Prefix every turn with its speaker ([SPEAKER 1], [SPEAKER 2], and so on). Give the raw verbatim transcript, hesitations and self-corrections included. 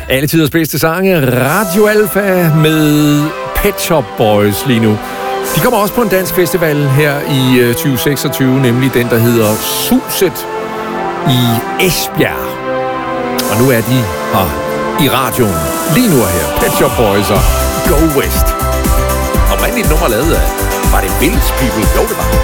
[SPEAKER 1] Alle tiders bedste sange, Radio Alpha med Pet Shop Boys lige nu. De kommer også på en dansk festival her i tyve seksogtyve, nemlig den, der hedder Suset i Esbjerg. Og nu er de her i radioen. Lige nu er her Pet Shop Boys og Go West. Oprindeligt nummer lavet af, var det Village People? Jo, det var.